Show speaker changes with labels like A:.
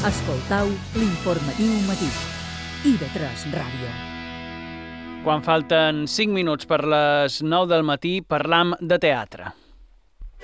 A: Escoltau l'informatiu matí. IB3 Ràdio.
B: Quan falten 5 minuts per les 9 del matí, parlam de teatre.